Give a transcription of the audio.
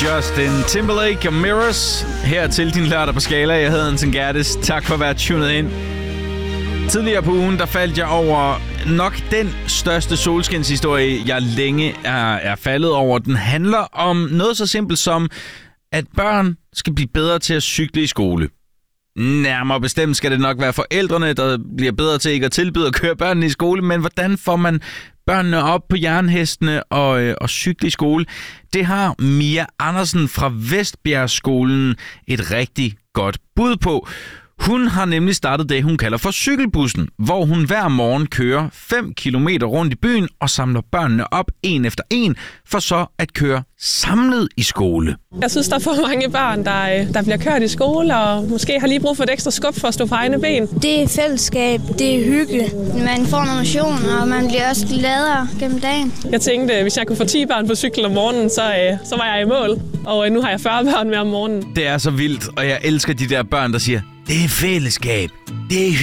Justin Timberlake og Mirrors her til din lørdag på Skala. Jeg hedder Anton Gerdes. Tak for at være tunet ind. Tidligere på ugen, der faldt jeg over nok den største solskinshistorie, jeg længe er faldet over. Den handler om noget så simpelt som, at børn skal blive bedre til at cykle i skole. Nærmere bestemt skal det nok være forældrene, der bliver bedre til ikke at tilbyde at køre børnene i skole, men hvordan får man børnene op på jernhestene og cykle i skole? Det har Mia Andersen fra Vestbjergskolen et rigtig godt bud på. Hun har nemlig startet det, hun kalder for cykelbussen, hvor hun hver morgen kører 5 kilometer rundt i byen og samler børnene op en efter en, for så at køre samlet i skole. Jeg synes, der er for mange børn, der bliver kørt i skole, og måske har lige brug for et ekstra skub for at stå på egne ben. Det er fællesskab, det er hygge. Man får noget motion, og man bliver også gladere gennem dagen. Jeg tænkte, hvis jeg kunne få 10 børn på cykel om morgenen, så var jeg i mål. Og nu har jeg 40 børn med om morgenen. Det er så vildt, og jeg elsker de der børn, der siger, det er fællesskab, det er